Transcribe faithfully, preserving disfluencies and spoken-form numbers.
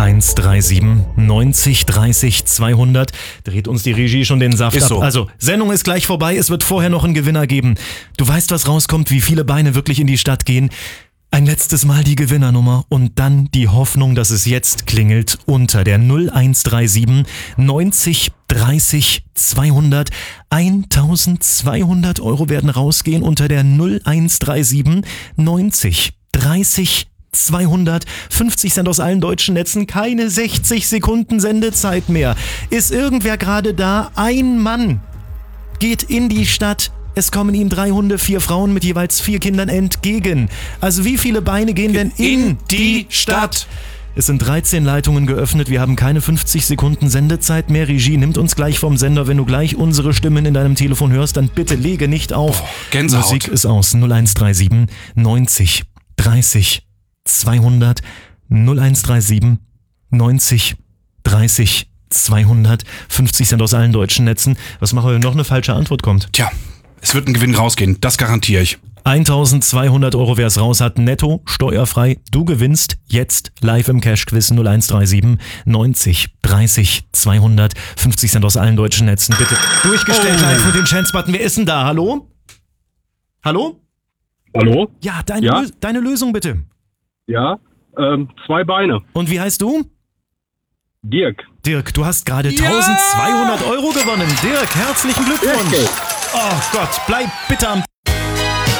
eins drei sieben neunzig dreißig zweihundert. Dreht uns die Regie schon den Saft Ist ab. so. Also, Sendung ist gleich vorbei. Es wird vorher noch einen Gewinner geben. Du weißt, was rauskommt, wie viele Beine wirklich in die Stadt gehen. Ein letztes Mal die Gewinnernummer und dann die Hoffnung, dass es jetzt klingelt unter der null eins drei sieben neunzig dreißig zweihundert. eintausendzweihundert Euro werden rausgehen unter der null eins drei sieben neunzig dreißig zweihundert. fünfzig Cent aus allen deutschen Netzen, keine sechzig Sekunden Sendezeit mehr. Ist irgendwer gerade da? Ein Mann geht in die Stadt. Es kommen ihm drei Hunde, vier Frauen mit jeweils vier Kindern entgegen. Also wie viele Beine gehen denn in, In die Stadt? Es sind dreizehn Leitungen geöffnet. Wir haben keine fünfzig Sekunden Sendezeit mehr. Regie nimmt uns gleich vom Sender. Wenn du gleich unsere Stimmen in deinem Telefon hörst, dann bitte lege nicht auf. Boah, Gänsehaut. Musik ist aus. null eins drei sieben neunzig dreißig zweihundert. null eins drei sieben neunzig dreißig zweihundert. fünfzig Cent aus allen deutschen Netzen. Was machen wir, wenn noch eine falsche Antwort kommt? Tja, es wird ein Gewinn rausgehen, das garantiere ich. eintausendzweihundert Euro, wer es raus hat, netto, steuerfrei. Du gewinnst jetzt live im Cash-Quiz null eins drei sieben neunzig dreißig zweihundert. fünfzig Cent aus allen deutschen Netzen. Bitte durchgestellt Oh. live mit den Chance-Button. Wer ist denn da? Hallo? Hallo? Hallo? Ja, deine, Ja? Lö- deine Lösung bitte. Ja, ähm, zwei Beine. Und wie heißt du? Dirk. Dirk, du hast gerade Ja! eintausendzweihundert Euro gewonnen. Dirk, herzlichen Glückwunsch. Dirk. Oh Gott, bleib bitte am